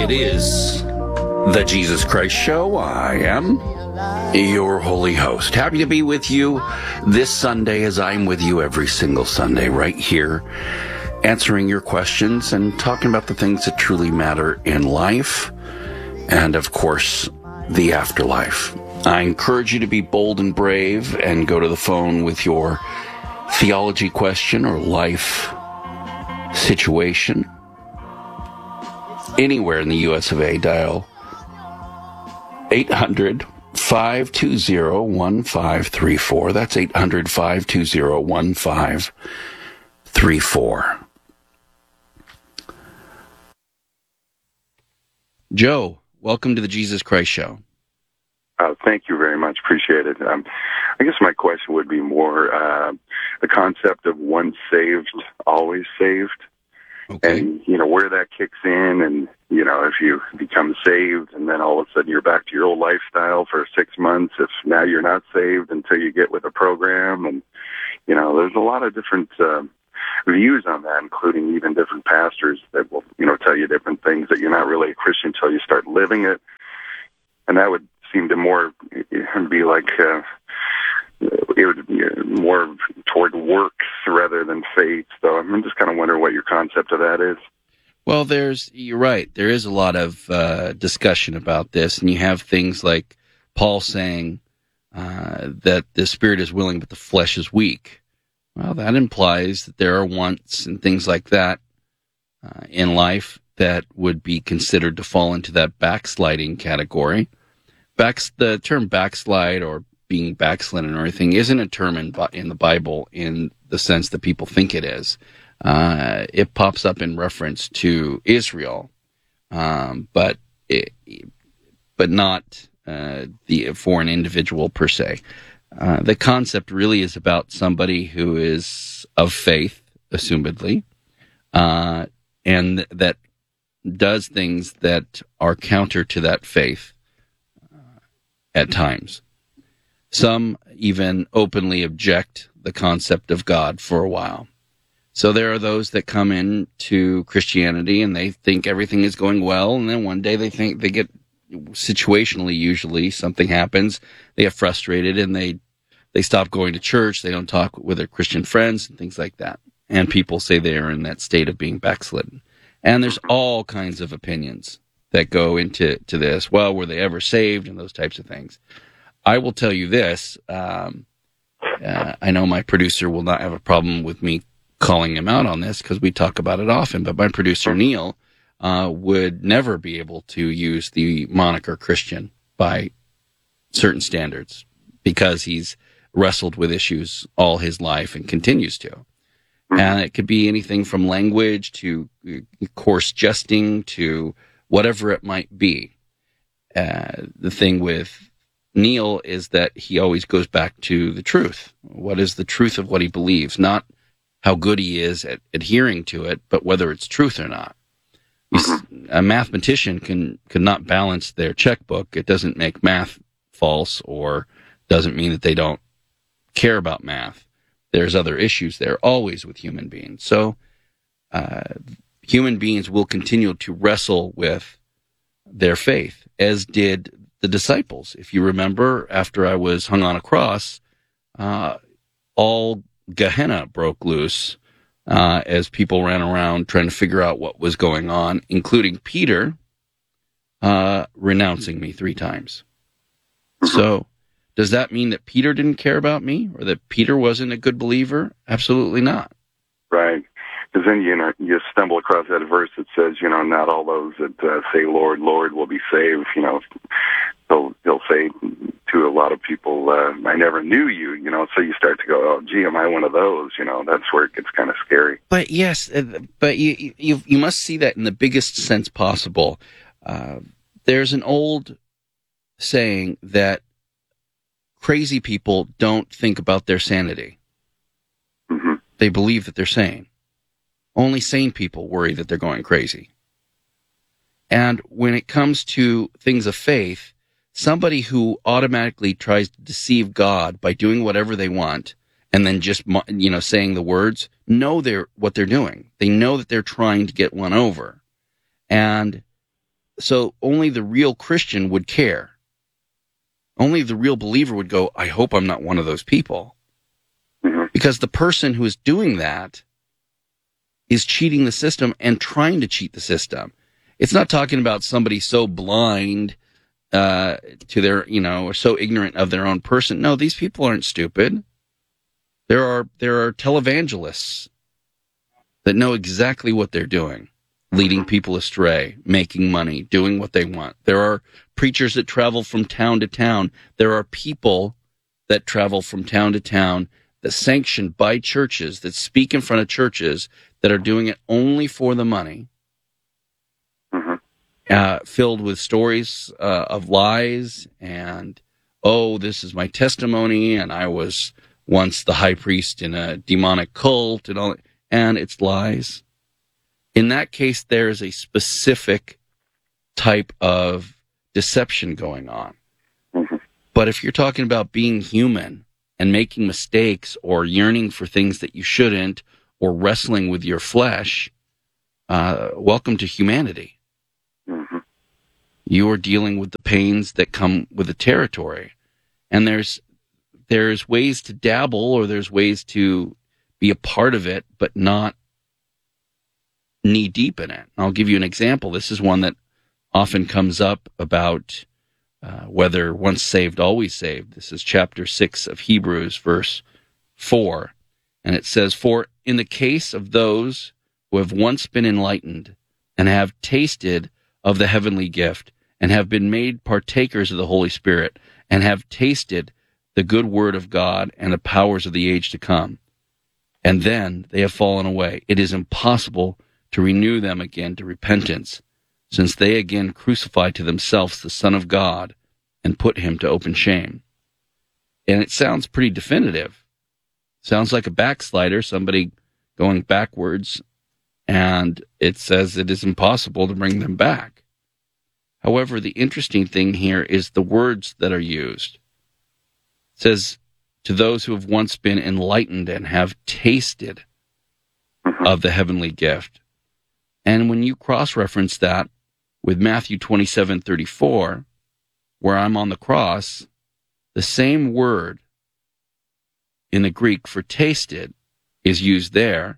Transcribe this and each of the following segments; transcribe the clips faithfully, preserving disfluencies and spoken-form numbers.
It is the Jesus Christ Show. I am your holy host. Happy to be with you this Sunday, as I'm with you every single Sunday right here, answering your questions and talking about the things that truly matter in life and, of course, the afterlife. I encourage you to be bold and brave and go to the phone with your theology question or life situation. Anywhere in the U S of A, dial eight hundred, five two zero, one five three four. That's eight hundred, five two zero, one five three four. Joe, welcome to the Jesus Christ Show. Uh, thank you very much. Appreciate it. Um, I guess my question would be more uh, the concept of once saved, always saved. Okay. And, you know, where that kicks in, and, you know, if you become saved and then all of a sudden you're back to your old lifestyle for six months, if now you're not saved until you get with a program. And, you know, there's a lot of different uh, views on that, including even different pastors that will, you know, tell you different things, that you're not really a Christian until you start living it. And that would seem to more be like uh, it would be more toward works rather than faith. So I'm just kind of wondering what your concept of that is. Well, there's you're right. There is a lot of uh, discussion about this, and you have things like Paul saying uh, that the spirit is willing, but the flesh is weak. Well, that implies that there are wants and things like that uh, in life that would be considered to fall into that backsliding category. Backs, the term backslide or being backslidden or anything isn't a term in, in the Bible in the sense that people think it is. Uh, it pops up in reference to Israel, um, but it, but not uh, the for an individual per se. Uh, the concept really is about somebody who is of faith, assumedly, uh, and that does things that are counter to that faith uh, at times. Some even openly object the concept of God for a while. So there are those that come into Christianity and they think everything is going well, and then one day they think they get situationally, usually something happens, they get frustrated and they they stop going to church, they don't talk with their Christian friends and things like that. And people say they are in that state of being backslidden. And there's all kinds of opinions that go into to this. Well, were they ever saved, and those types of things. I will tell you this. Um, uh, I know my producer will not have a problem with me calling him out on this because we talk about it often, but my producer, Neil, uh, would never be able to use the moniker Christian by certain standards because he's wrestled with issues all his life and continues to. And it could be anything from language to coarse jesting to whatever it might be. Uh, the thing with Neil is that he always goes back to the truth. What is the truth of what he believes? Not how good he is at adhering to it, but whether it's truth or not. A mathematician can, can not balance their checkbook. It doesn't make math false, or doesn't mean that they don't care about math. There's other issues there, always with human beings. So uh, human beings will continue to wrestle with their faith, as did the disciples. If you remember, after I was hung on a cross, uh, all Gehenna broke loose uh, as people ran around trying to figure out what was going on, including Peter uh, renouncing me three times. So does that mean that Peter didn't care about me, or that Peter wasn't a good believer? Absolutely not. Right. Because then, you know, you stumble across that verse that says, you know, not all those that uh, say, Lord, Lord, will be saved. You know, he'll, he'll say to a lot of people, uh, I never knew you, you know, so you start to go, oh, gee, am I one of those? You know, that's where it gets kind of scary. But yes, but you, you, you must see that in the biggest sense possible. Uh, there's an old saying that crazy people don't think about their sanity. Mm-hmm. They believe that they're sane. Only sane people worry that they're going crazy. And when it comes to things of faith, somebody who automatically tries to deceive God by doing whatever they want and then just, you know, saying the words, know they're what they're doing. They know that they're trying to get one over. And so only the real Christian would care. Only the real believer would go, I hope I'm not one of those people. Mm-hmm. Because the person who is doing that is cheating the system and trying to cheat the system. It's not talking about somebody so blind uh, to their, you know, or so ignorant of their own person. No, these people aren't stupid. There are there are televangelists that know exactly what they're doing, leading people astray, making money, doing what they want. There are preachers that travel from town to town. There are people that travel from town to town that sanctioned by churches, that speak in front of churches, that are doing it only for the money, mm-hmm. uh, filled with stories uh, of lies and, oh, this is my testimony, and I was once the high priest in a demonic cult, and all, and it's lies. In that case, there is a specific type of deception going on. Mm-hmm. But if you're talking about being human and making mistakes or yearning for things that you shouldn't or wrestling with your flesh, uh, welcome to humanity. Mm-hmm. You are dealing with the pains that come with the territory. And there's there's ways to dabble, or there's ways to be a part of it, but not knee deep in it. I'll give you an example. This is one that often comes up about uh, whether once saved, always saved. This is chapter six of Hebrews, verse four. And it says, for in the case of those who have once been enlightened and have tasted of the heavenly gift and have been made partakers of the Holy Spirit and have tasted the good word of God and the powers of the age to come, and then they have fallen away, it is impossible to renew them again to repentance, since they again crucify to themselves the Son of God and put him to open shame. And it sounds pretty definitive. Sounds like a backslider, somebody going backwards, and it says it is impossible to bring them back. However, the interesting thing here is the words that are used. It says, to those who have once been enlightened and have tasted Mm-hmm. of the heavenly gift. And when you cross-reference that with Matthew twenty-seven thirty-four, where I'm on the cross, the same word in the Greek for tasted is used there.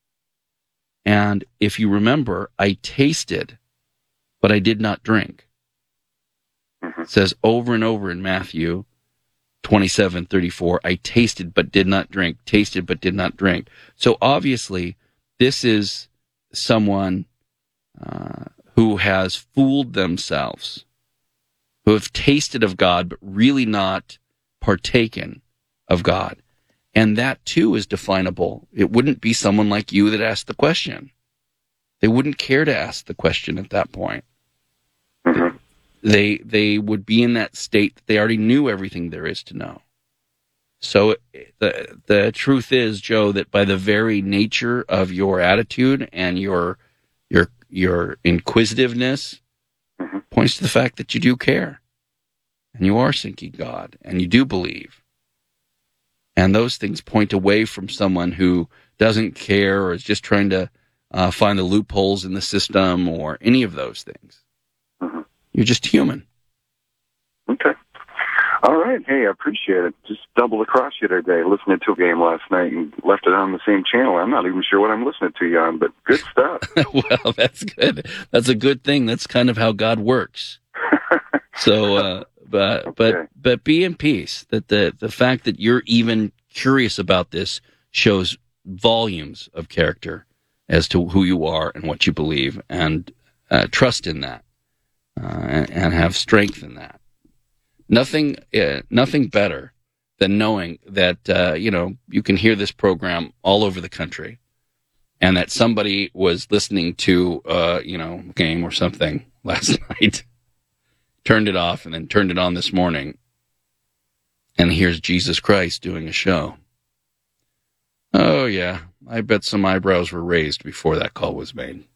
And if you remember, I tasted, but I did not drink. Mm-hmm. It says over and over in Matthew twenty-seven thirty-four, I tasted but did not drink, tasted but did not drink. So obviously, this is someone uh, who has fooled themselves, who have tasted of God but really not partaken of God. And that too is definable. It wouldn't be someone like you that asked the question. They wouldn't care to ask the question at that point. Mm-hmm. They they would be in that state that they already knew everything there is to know. So the the truth is, Joe, that by the very nature of your attitude and your your your inquisitiveness, Mm-hmm. points to the fact that you do care, and you are seeking God, and you do believe. And those things point away from someone who doesn't care or is just trying to uh, find the loopholes in the system or any of those things. Mm-hmm. You're just human. Okay. All right. Hey, I appreciate it. Just stumbled across you today, listening to a game last night and left it on the same channel. I'm not even sure what I'm listening to you on, but good stuff. Well, that's good. That's a good thing. That's kind of how God works. So, uh, but but Okay. but be in peace. That the the fact that you're even curious about this shows volumes of character as to who you are and what you believe, and uh, trust in that, uh, and, and have strength in that. Nothing, uh, nothing better than knowing that uh, you know you can hear this program all over the country, and that somebody was listening to uh, you know a game or something last night, turned it off, and then turned it on this morning, and here's Jesus Christ doing a show. Oh yeah, I bet some eyebrows were raised before that call was made.